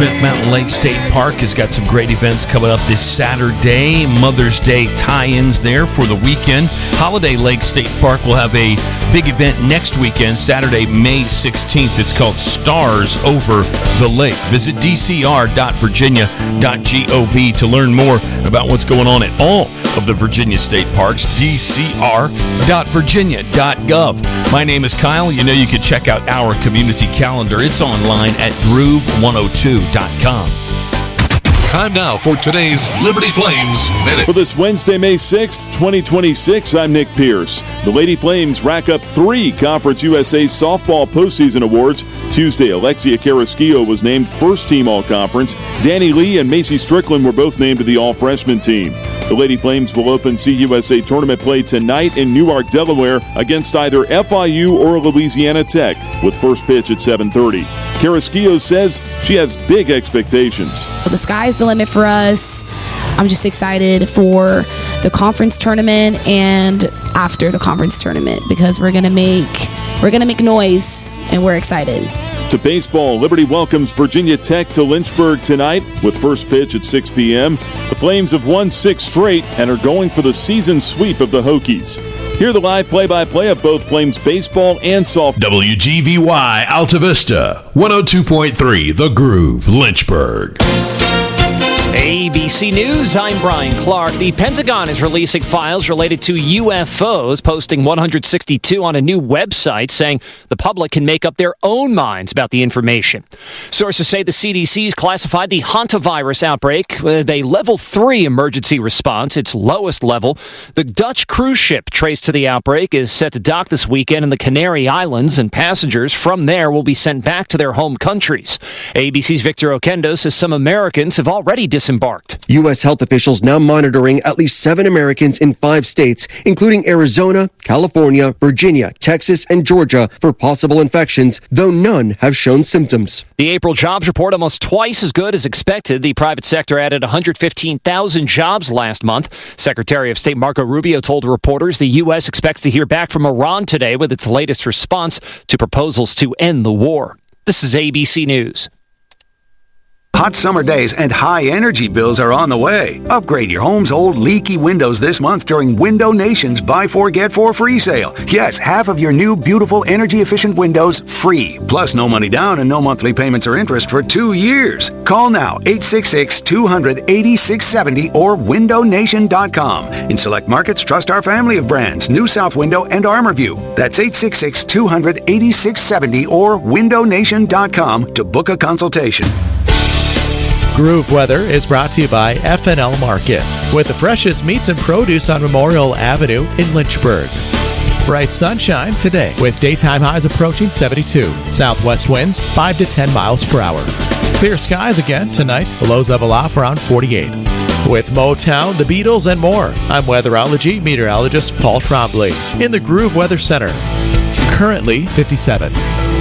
Smith Mountain Lake State Park has got some great events coming up this Saturday. Mother's Day tie-ins there for the weekend. Holiday Lake State Park will have a big event next weekend, Saturday, May 16th. It's called Stars Over the Lake. Visit dcr.virginia.gov to learn more about what's going on at all of the Virginia State Parks, dcr.virginia.gov. My name is Kyle. You know you can check out our community calendar. It's online at groove102.com. Time now for today's Liberty Flames Minute. For this Wednesday, May 6th, 2026, I'm Nick Pierce. The Lady Flames rack up 3 Conference USA softball postseason awards. Tuesday, Alexia Carrasquillo was named first team All-Conference. Danny Lee and Macy Strickland were both named to the All-Freshman team. The Lady Flames will open CUSA tournament play tonight in Newark, Delaware against either FIU or Louisiana Tech, with first pitch at 7:30. Carrasquillo says she has big expectations. The sky's the limit for us. I'm just excited for the conference tournament and after the conference tournament because we're gonna make noise and we're excited. To baseball, Liberty welcomes Virginia Tech to Lynchburg tonight with first pitch at 6 p.m. The Flames have won 6 straight and are going for the season sweep of the Hokies. Hear the live play-by-play of both Flames baseball and softball. WGVY Alta Vista, 102.3 The Groove, Lynchburg. ABC News, I'm Brian Clark. The Pentagon is releasing files related to UFOs, posting 162 on a new website, saying the public can make up their own minds about the information. Sources say the CDC's classified the hantavirus outbreak with a level 3 emergency response, its lowest level. The Dutch cruise ship traced to the outbreak is set to dock this weekend in the Canary Islands, and passengers from there will be sent back to their home countries. ABC's Victor Oquendo says some Americans have already disembarked. U.S. health officials now monitoring at least 7 Americans in 5 states, including Arizona, California, Virginia, Texas, and Georgia for possible infections, though none have shown symptoms. The April jobs report almost twice as good as expected. The private sector added 115,000 jobs last month. Secretary of State Marco Rubio told reporters the U.S. expects to hear back from Iran today with its latest response to proposals to end the war. This is ABC News. Hot summer days and high energy bills are on the way. Upgrade your home's old leaky windows this month during Window Nation's Buy 4 Get 4 free sale. Yes, half of your new beautiful energy efficient windows free. Plus no money down and no monthly payments or interest for 2 years. Call now 866-200-8670 or windownation.com. In select markets, trust our family of brands, New South Window and ArmorView. That's 866-200-8670 or windownation.com to book a consultation. Groove Weather is brought to you by F&L Market, with the freshest meats and produce on Memorial Avenue in Lynchburg. Bright sunshine today, with daytime highs approaching 72. Southwest winds 5 to 10 miles per hour. Clear skies again tonight. The lows level off around 48. With Motown, the Beatles, and more, I'm weatherology meteorologist Paul Trombley in the Groove Weather Center. Currently 57.